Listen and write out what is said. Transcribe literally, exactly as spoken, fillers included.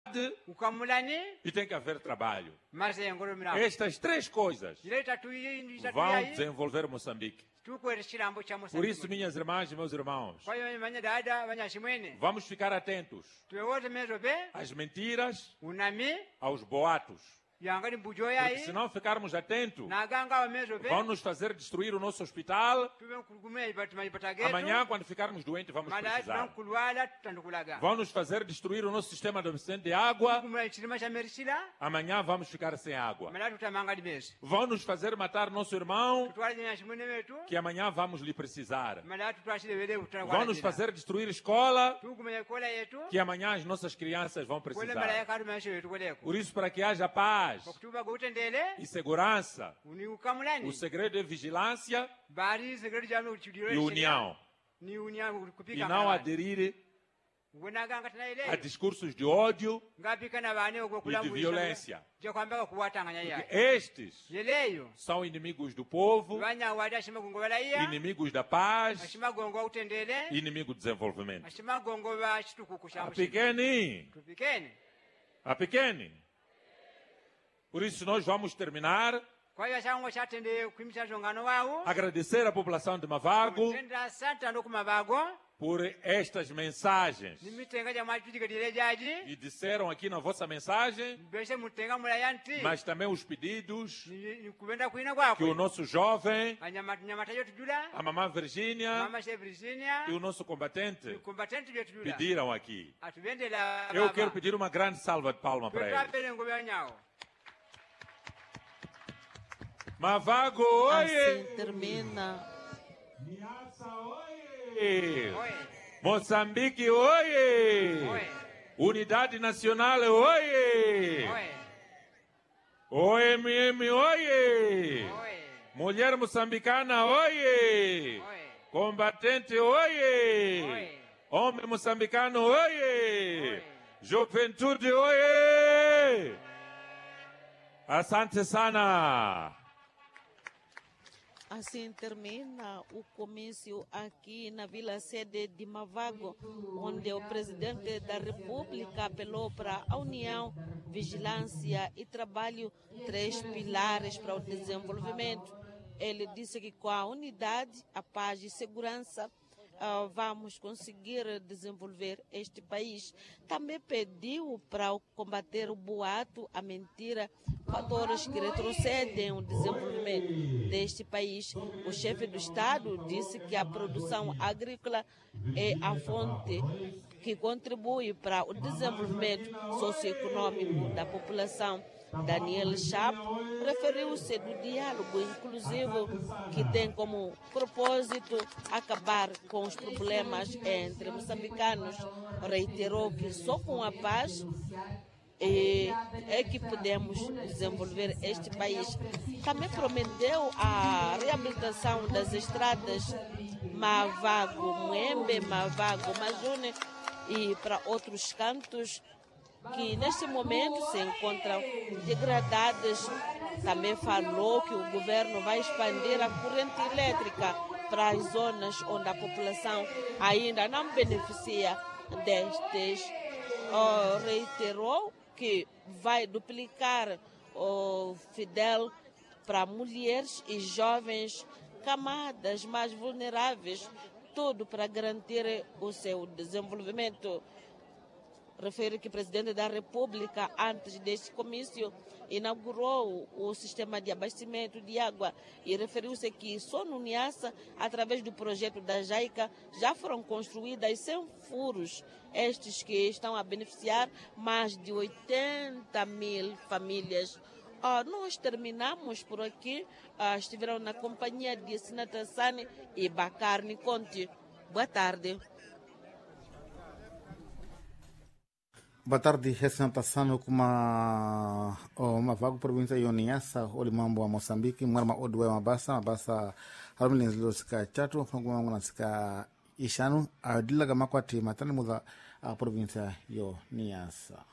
e tem que haver trabalho. Estas três coisas vão desenvolver Moçambique. Por isso, minhas irmãs e meus irmãos, vamos ficar atentos às mentiras, aos boatos. Porque se não ficarmos atentos, vão nos fazer destruir o nosso hospital. Amanhã, quando ficarmos doentes, vamos precisar. Vão nos fazer destruir o nosso sistema de abastecimento de água. Amanhã vamos ficar sem água. Vão nos fazer matar nosso irmão, que amanhã vamos lhe precisar. Vão nos fazer destruir a escola, que amanhã as nossas crianças vão precisar. Por isso, para que haja paz e segurança, o segredo é vigilância e união. E não aderir a discursos de ódio e de violência. Porque estes são inimigos do povo, inimigos da paz, inimigos do desenvolvimento. A pequeno, a pequeno. Por isso nós vamos terminar. Agradecer à população de Mavago por estas mensagens. E disseram aqui na vossa mensagem, mas também os pedidos que o nosso jovem, a mamãe Virgínia e o nosso combatente pediram aqui. Eu quero pedir uma grande salva de palmas para eles. Mavago, oi! Assim termina. Niassa, oi! Moçambique, oi! Unidade Nacional, oi! O M M, oi! Mulher moçambicana, oi! Combatente, oi! Homem moçambicano, oi! Juventude, oi! Asante sana! Assim termina o comício aqui na Vila Sede de Mavago, onde o presidente da República apelou para a união, vigilância e trabalho, três pilares para o desenvolvimento. Ele disse que com a unidade, a paz e segurança, Uh, vamos conseguir desenvolver este país. Também pediu para combater o boato, a mentira, fatores que retrocedem o desenvolvimento deste país. O chefe do Estado disse que a produção agrícola é a fonte que contribui para o desenvolvimento socioeconômico da população. Daniel Chapo referiu-se do diálogo inclusivo que tem como propósito acabar com os problemas entre moçambicanos. Reiterou que só com a paz é, é que podemos desenvolver este país. Também prometeu a reabilitação das estradas Mavago, Muembe, Mavago, Majune e para outros cantos que neste momento se encontram degradadas. Também falou que o governo vai expandir a corrente elétrica para as zonas onde a população ainda não beneficia destes. Oh, reiterou que vai duplicar o Fidel para mulheres e jovens, camadas mais vulneráveis, tudo para garantir o seu desenvolvimento. Refere que o presidente da República, antes deste comício, inaugurou o sistema de abastecimento de água e referiu-se que só no Niassa, através do projeto da JAICA, já foram construídas cem furos, estes que estão a beneficiar mais de oitenta mil famílias. Ah, nós terminamos por aqui. Ah, estiveram na companhia de Sinata Sani e Bacarni Conte. Boa tarde. Boa tarde, representação com uma uma vaga província de Niassa, Olimambo a Moçambique, Marma Odwe Mabasa, Mabasa Harmilins Losika Chato, Franco Nasika Ishanu, a Dilaga Makwati, Matani Muda a província de Niassa.